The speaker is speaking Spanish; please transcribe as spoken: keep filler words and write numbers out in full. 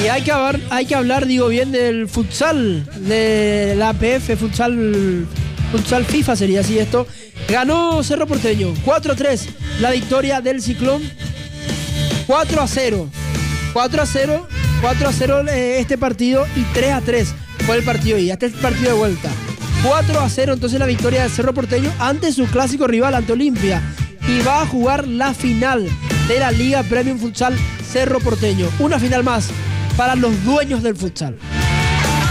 Y hay que hablar, hay que hablar, digo bien, del futsal, de la A P F, futsal, futsal FIFA sería así esto. Ganó Cerro Porteño, cuatro a tres, la victoria del Ciclón, cuatro a cero. cuatro a cero, cuatro a cero eh, este partido y tres a tres fue el partido de ida. Este es el partido de vuelta. cuatro a cero entonces la victoria del Cerro Porteño ante su clásico rival, ante Olimpia. Y va a jugar la final de la Liga Premium Futsal Cerro Porteño. Una final más para los dueños del futsal.